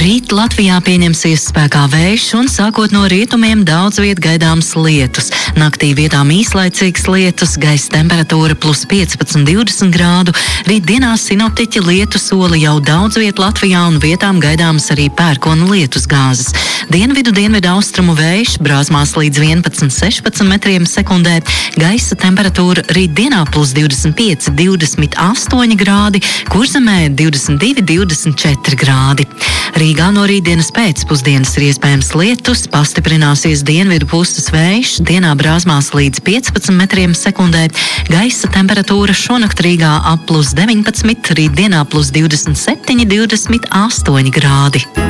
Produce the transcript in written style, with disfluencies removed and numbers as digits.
Rīt Latvijā pieņemsies spēkā vējš un sākot no rietumiem daudz viet gaidāms lietus. Naktī vietām īslaicīgs lietus, gaisa temperatūra plus 15–20 grādu. Rīt dienās sinoptiķi lietu soli jau daudz viet Latvijā un vietām gaidāmas arī pērkona lietus gāzes. Dienvidu austrumu vējš brāzmās līdz 11–16 metriem sekundē. Gaisa temperatūra rīt dienā plus 25–28 grādi, Kurzemē 22–24 grādi. Rīgā no rītdienas pēcpusdienas ir iespējams lietus, pastiprināsies dienvidu puses vējš, dienā brāzmās līdz 15 metriem sekundē. Gaisa temperatūra šonakt Rīgā ap plus 19, rītdienā plus 27–28 grādi.